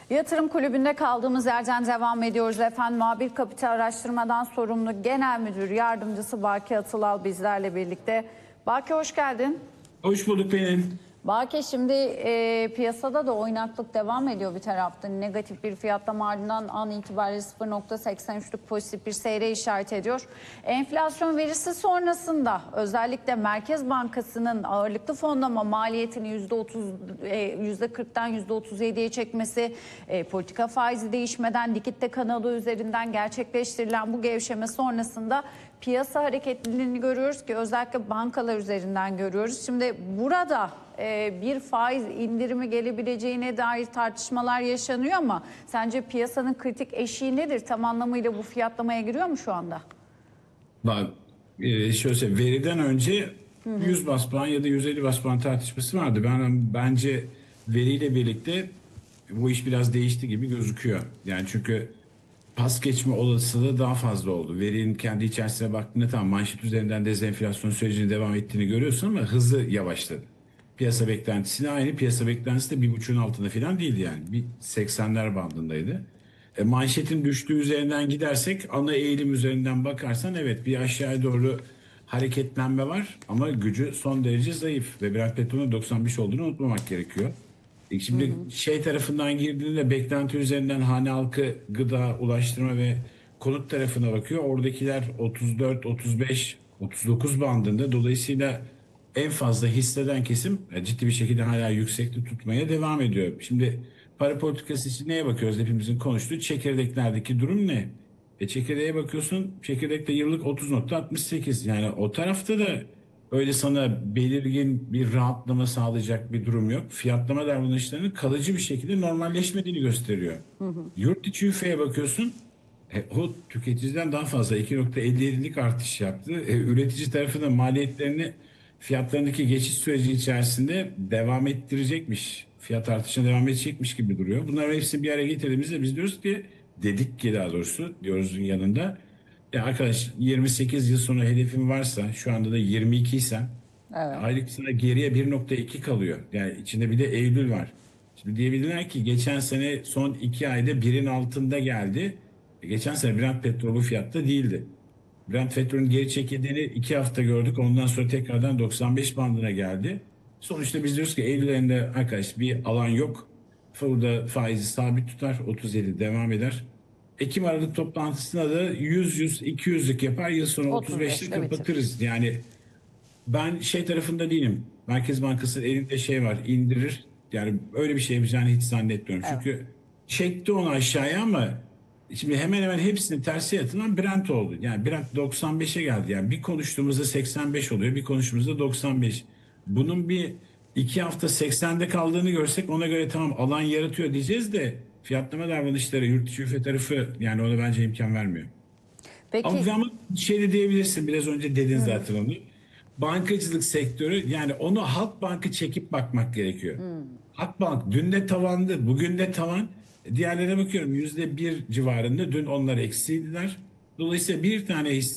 Yatırım Kulübü'nde kaldığımız yerden devam ediyoruz efendim. Muhabir Kapital Araştırmadan sorumlu Genel Müdür Yardımcısı Baki Atılal bizlerle birlikte. Baki hoş geldin. Hoş bulduk Pelin. Baki şimdi piyasada da oynaklık devam ediyor bir tarafta. Negatif bir fiyatlama ardından an itibariyle 0.83'lük pozitif bir seyre işaret ediyor. Enflasyon verisi sonrasında özellikle Merkez Bankası'nın ağırlıklı fonlama maliyetini %40'dan %37'ye çekmesi, politika faizi değişmeden likitte kanalı üzerinden gerçekleştirilen bu gevşeme sonrasında piyasa hareketliliğini görüyoruz ki özellikle bankalar üzerinden görüyoruz. Şimdi burada bir faiz indirimi gelebileceğine dair tartışmalar yaşanıyor ama sence piyasanın kritik eşiği nedir? Tam anlamıyla bu fiyatlamaya giriyor mu şu anda? Bak, şöyle veriden önce 100 bas puan ya da 150 bas puan tartışması vardı. Bence veriyle birlikte bu iş biraz değişti gibi gözüküyor. Yani çünkü pas geçme olasılığı daha fazla oldu. Verinin kendi içerisine baktığında tamam manşet üzerinden dezenflasyon sürecinin devam ettiğini görüyorsun ama hızı yavaşladı. Piyasa beklentisine aynı. Piyasa beklentisi de 1.5'un altında falan değildi yani. Bir 80'ler bandındaydı. Manşetin düştüğü üzerinden gidersek ana eğilim üzerinden bakarsan evet bir aşağıya doğru hareketlenme var ama gücü son derece zayıf ve Brent petrolün 95 olduğunu unutmamak gerekiyor. Şimdi şey tarafından girdiğinde beklenti üzerinden hane halkı, gıda, ulaştırma ve konut tarafına bakıyor. Oradakiler 34, 35, 39 bandında. Dolayısıyla en fazla hisseden kesim ciddi bir şekilde hala yüksekte tutmaya devam ediyor. Şimdi para politikası için neye bakıyoruz? Hepimizin konuştuğu çekirdeklerdeki durum ne? Çekirdeğe bakıyorsun, çekirdekte yıllık 30.68. Yani o tarafta da öyle sana belirgin bir rahatlama sağlayacak bir durum yok. Fiyatlama davranışlarının kalıcı bir şekilde normalleşmediğini gösteriyor. Yurt içi üfeye bakıyorsun, o tüketiciden daha fazla 2.57'lik artış yaptı. Üretici tarafında maliyetlerini fiyatlarındaki geçiş süreci içerisinde devam ettirecekmiş. Fiyat artışına devam edecekmiş gibi duruyor. Bunların hepsini bir araya getirdiğimizde biz diyoruz ki dedik ki daha doğrusu diyoruzun yanında ya arkadaş 28 yıl sonra hedefin varsa şu anda da 22 isen Evet. aylık sana geriye 1.2 kalıyor. Yani içinde bir de Eylül var. Şimdi diyebilirler ki geçen sene son 2 ayda birin altında geldi. Geçen sene Brent petrol bu fiyatta değildi. Brent petrolün geri çekildiğini 2 hafta gördük. Ondan sonra tekrardan 95 bandına geldi. Sonuçta biz diyoruz ki Eylül ayında arkadaş bir alan yok. Burada faizi sabit tutar. 37 devam eder. Ekim Aralık toplantısında da 100-200'lük yapar. Yıl sonu 35'lik 35'te bitirir. kapatırız. Yani ben şey tarafında değilim. Merkez Bankası elinde şey var indirir. Yani öyle bir şey yapacağını hiç zannetmiyorum. Evet. Çünkü çekti onu aşağıya ama şimdi hemen hemen hepsinin tersi yatılan Brent oldu. Yani Brent 95'e geldi. Yani bir konuştuğumuzda 85 oluyor. Bir konuştuğumuzda 95. Bunun bir 2 hafta 80'de kaldığını görsek ona göre tamam alan yaratıyor diyeceğiz de fiyatlama davranışları yurt dışı üfe tarafı yani ona bence imkan vermiyor. Peki. Ama şey de diyebilirsin biraz önce dedin zaten onu. Bankacılık sektörü yani onu Halkbank'ı çekip bakmak gerekiyor. Halkbank dün de tavandı, bugün de tavan. Diğerlerine bakıyorum %1 civarında. Dün onlar eksiydiler. Dolayısıyla bir tane hisse